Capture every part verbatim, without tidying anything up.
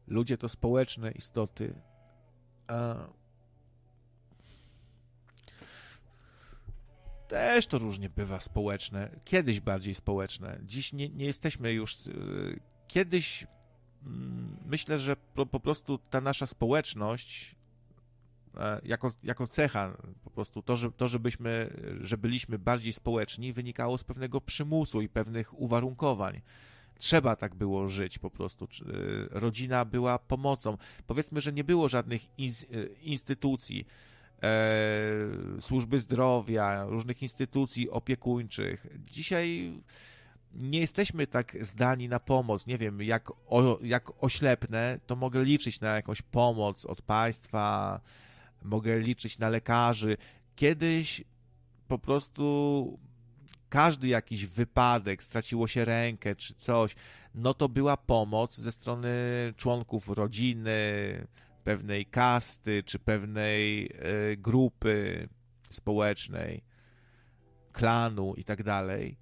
Ludzie to społeczne istoty. A też to różnie bywa społeczne. Kiedyś bardziej społeczne. Dziś nie, nie jesteśmy już... Kiedyś myślę, że po, po prostu ta nasza społeczność jako, jako cecha, po prostu to, że, to żebyśmy, że byliśmy bardziej społeczni, wynikało z pewnego przymusu i pewnych uwarunkowań. Trzeba tak było żyć po prostu. Rodzina była pomocą. Powiedzmy, że nie było żadnych instytucji, e, służby zdrowia, różnych instytucji opiekuńczych. Dzisiaj nie jesteśmy tak zdani na pomoc. Nie wiem, jak, o, jak oślepnę, to mogę liczyć na jakąś pomoc od państwa, mogę liczyć na lekarzy. Kiedyś po prostu każdy jakiś wypadek, straciło się rękę czy coś, no to była pomoc ze strony członków rodziny, pewnej kasty czy pewnej y, grupy społecznej, klanu i tak dalej.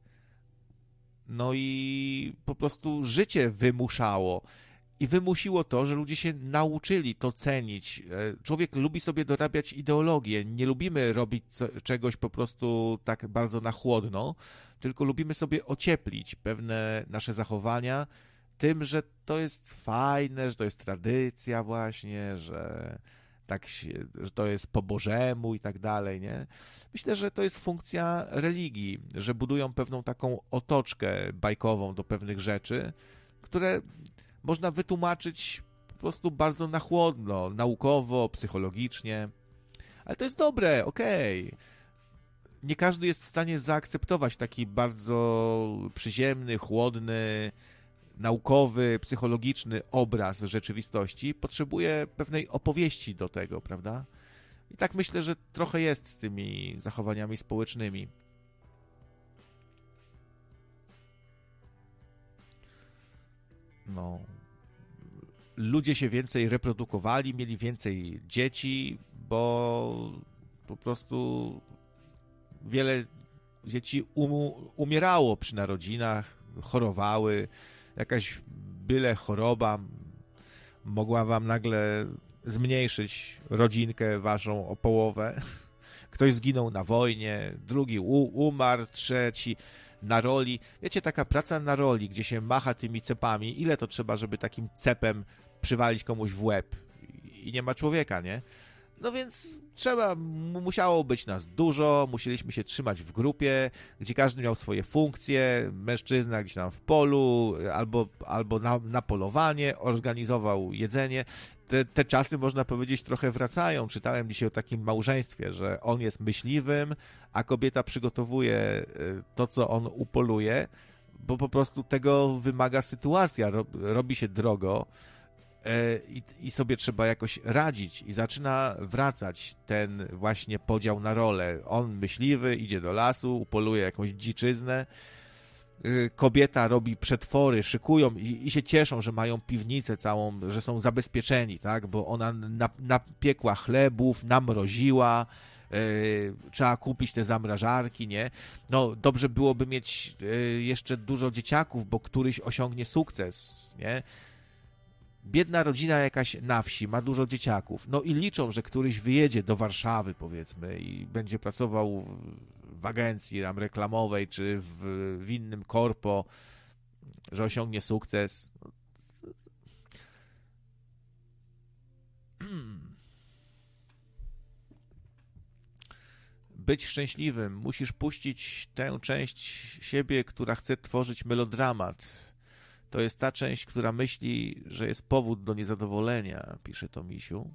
No i po prostu życie wymuszało. I wymusiło to, że ludzie się nauczyli to cenić. Człowiek lubi sobie dorabiać ideologię. Nie lubimy robić co, czegoś po prostu tak bardzo na chłodno, tylko lubimy sobie ocieplić pewne nasze zachowania tym, że to jest fajne, że to jest tradycja właśnie, że tak się, że to jest po Bożemu i tak dalej, nie? Myślę, że to jest funkcja religii, że budują pewną taką otoczkę bajkową do pewnych rzeczy, które można wytłumaczyć po prostu bardzo na chłodno, naukowo, psychologicznie, ale to jest dobre, okej. Okay. Nie każdy jest w stanie zaakceptować taki bardzo przyziemny, chłodny, naukowy, psychologiczny obraz rzeczywistości. Potrzebuje pewnej opowieści do tego, prawda? I tak myślę, że trochę jest z tymi zachowaniami społecznymi. No... Ludzie się więcej reprodukowali, mieli więcej dzieci, bo po prostu wiele dzieci um, umierało przy narodzinach, chorowały, jakaś byle choroba mogła wam nagle zmniejszyć rodzinkę waszą o połowę. Ktoś zginął na wojnie, drugi u, umarł, trzeci na roli. Wiecie, taka praca na roli, gdzie się macha tymi cepami, ile to trzeba, żeby takim cepem przywalić komuś w łeb i nie ma człowieka, nie? No więc trzeba, musiało być nas dużo, musieliśmy się trzymać w grupie, gdzie każdy miał swoje funkcje, mężczyzna gdzieś tam w polu, albo, albo na, na polowanie, organizował jedzenie. Te, te czasy, można powiedzieć, trochę wracają. Czytałem dzisiaj o takim małżeństwie, że on jest myśliwym, a kobieta przygotowuje to, co on upoluje, bo po prostu tego wymaga sytuacja, robi się drogo. I, i sobie trzeba jakoś radzić i zaczyna wracać ten właśnie podział na rolę. On myśliwy, idzie do lasu, upoluje jakąś dziczyznę, kobieta robi przetwory, szykują i, i się cieszą, że mają piwnicę całą, że są zabezpieczeni, tak? Bo ona na, napiekła chlebów, namroziła, yy, trzeba kupić te zamrażarki, nie? No dobrze byłoby mieć yy, jeszcze dużo dzieciaków, bo któryś osiągnie sukces, nie? Biedna rodzina jakaś na wsi, ma dużo dzieciaków, no i liczą, że któryś wyjedzie do Warszawy, powiedzmy, i będzie pracował w agencji tam reklamowej, czy w, w innym korpo, że osiągnie sukces. Być szczęśliwym, musisz puścić tę część siebie, która chce tworzyć melodramat. To jest ta część, która myśli, że jest powód do niezadowolenia, pisze to Misiu.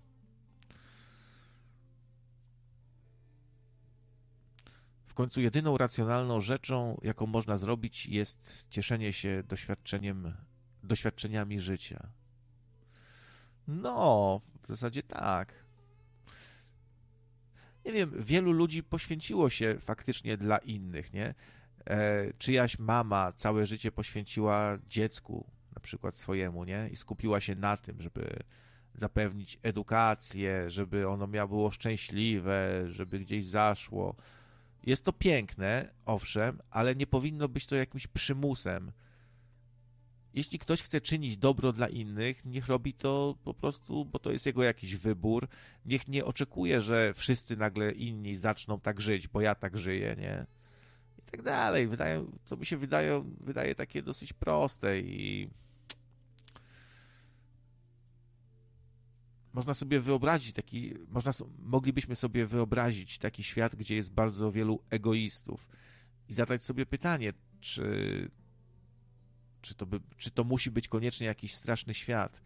W końcu jedyną racjonalną rzeczą, jaką można zrobić, jest cieszenie się doświadczeniem, doświadczeniami życia. No, w zasadzie tak. Nie wiem, wielu ludzi poświęciło się faktycznie dla innych, nie? E, czyjaś mama całe życie poświęciła dziecku, na przykład swojemu, nie? I skupiła się na tym, żeby zapewnić edukację, żeby ono miało było szczęśliwe, żeby gdzieś zaszło. Jest to piękne, owszem, ale nie powinno być to jakimś przymusem. jeśli ktoś chce czynić dobro dla innych, niech robi to po prostu, bo to jest jego jakiś wybór. Niech nie oczekuje, że wszyscy nagle inni zaczną tak żyć, bo ja tak żyję, nie? I tak dalej. Wydaje, to mi się wydaje, wydaje takie dosyć proste i można sobie wyobrazić taki, można, moglibyśmy sobie wyobrazić taki świat, gdzie jest bardzo wielu egoistów i zadać sobie pytanie, czy Czy to, by, czy to musi być koniecznie jakiś straszny świat,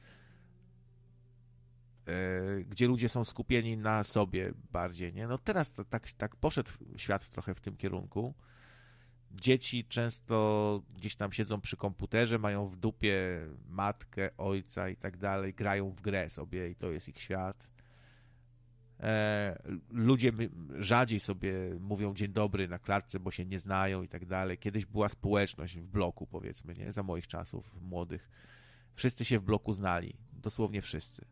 yy, gdzie ludzie są skupieni na sobie bardziej, nie? No teraz to, tak, tak poszedł świat trochę w tym kierunku. Dzieci często gdzieś tam siedzą przy komputerze, mają w dupie matkę, ojca i tak dalej, grają w grę sobie i to jest ich świat. E, ludzie rzadziej sobie mówią dzień dobry na klatce, bo się nie znają i tak dalej. Kiedyś była społeczność w bloku, powiedzmy, nie? Za moich czasów młodych. Wszyscy się w bloku znali. Dosłownie wszyscy.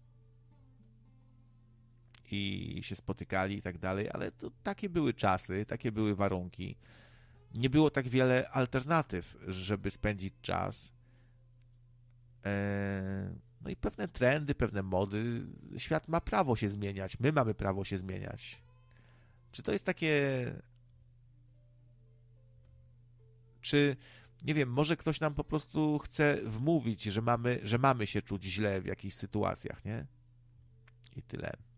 I się spotykali i tak dalej, ale to takie były czasy, takie były warunki. Nie było tak wiele alternatyw, żeby spędzić czas. E, No i pewne trendy, pewne mody. Świat ma prawo się zmieniać. My mamy prawo się zmieniać. Czy to jest takie... Czy, nie wiem, może ktoś nam po prostu chce wmówić, że mamy, że mamy się czuć źle w jakichś sytuacjach, nie? I tyle.